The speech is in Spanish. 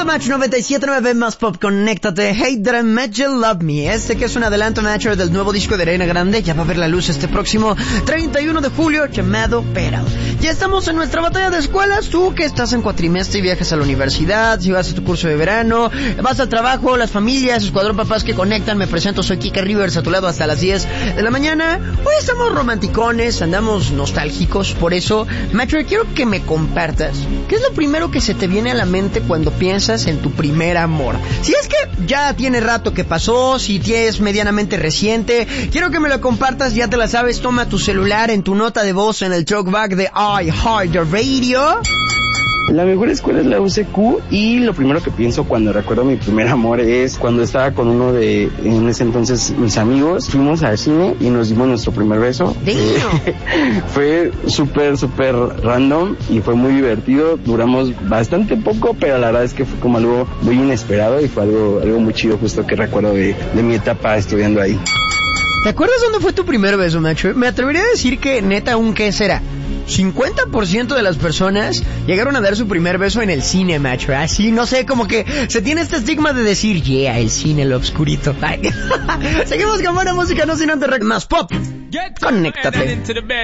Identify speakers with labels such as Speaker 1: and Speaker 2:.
Speaker 1: Match 97.9 más pop, conéctate. Hate That I Met You, Love Me. Que es un adelanto, Matcher, del nuevo disco de Ariana Grande. Ya va a ver la luz este próximo 31 de julio, llamado Peral. Ya estamos en nuestra batalla de escuelas. Tú que estás en cuatrimestre y viajas a la universidad, si vas a tu curso de verano, vas al trabajo, las familias, escuadrón papás que conectan. Me presento, soy Kika Rivers, a tu lado hasta las 10 de la mañana. Hoy estamos romanticones, andamos nostálgicos. Por eso, Matcher, quiero que me compartas ¿qué es lo primero que se te viene a la mente cuando piensas en tu primer amor? Si es que ya tiene rato que pasó, si es medianamente reciente, quiero que me lo compartas, ya te la sabes, toma tu celular en tu nota de voz en el talkback de iHeartRadio.
Speaker 2: La mejor escuela es la UCQ y lo primero que pienso cuando recuerdo mi primer amor es cuando estaba con uno de, en ese entonces, mis amigos. Fuimos al cine y nos dimos nuestro primer beso. Fue súper random y fue muy divertido. Duramos bastante poco, pero la verdad es que fue como algo muy inesperado y fue algo muy chido justo que recuerdo de mi etapa estudiando ahí.
Speaker 1: ¿Te acuerdas dónde fue tu primer beso, Macho? Me atrevería a decir que, neta, ¿qué será? 50% de las personas llegaron a dar su primer beso en el cine, Macho. Así, no sé, como que se tiene este estigma de decir, el cine, lo obscurito. Seguimos con buena música, no sin antes más pop. Conéctate.